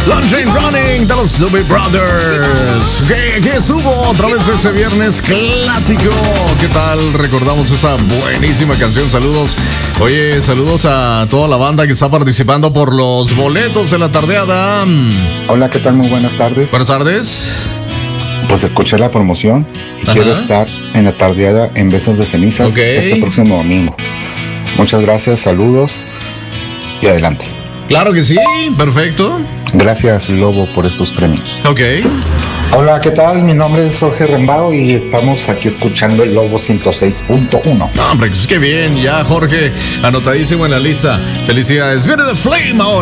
Lunch and Running de los Doobie Brothers. Que subo otra vez ese viernes clásico. ¿Qué tal? Recordamos esta buenísima canción. Saludos. Oye, saludos a toda la banda que está participando por los boletos de la tardeada. Hola, ¿qué tal? Muy buenas tardes. Buenas tardes. Pues escuché la promoción y quiero estar en la tardeada en Besos de Cenizas este próximo domingo. Muchas gracias, saludos y adelante. Claro que sí, perfecto. Gracias, Lobo, por estos premios. Ok. Hola, ¿qué tal? Mi nombre es Jorge Rembao y estamos aquí escuchando el Lobo 106.1. No, hombre, qué bien, ya Jorge, anotadísimo en la lista. Felicidades. Viene The Flame ahora.